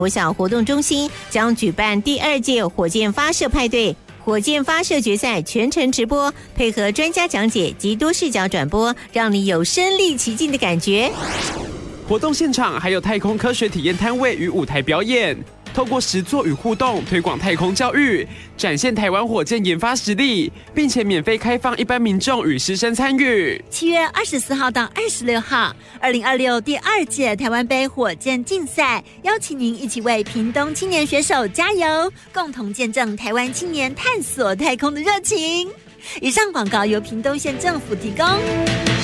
国小活动中心将举办第2届火箭发射派对，火箭发射决赛全程直播，配合专家讲解及多视角转播，让你有身临其境的感觉。 活动现场还有太空科学体验摊位与舞台表演，透过实作与互动推广太空教育，展现台湾火箭研发实力，并且免费开放一般民众与师生参与。 7月24号到26号，2026第2届台湾杯火箭竞赛，邀请您一起为屏东青年选手加油，共同见证台湾青年探索太空的热情。以上广告由屏东县政府提供。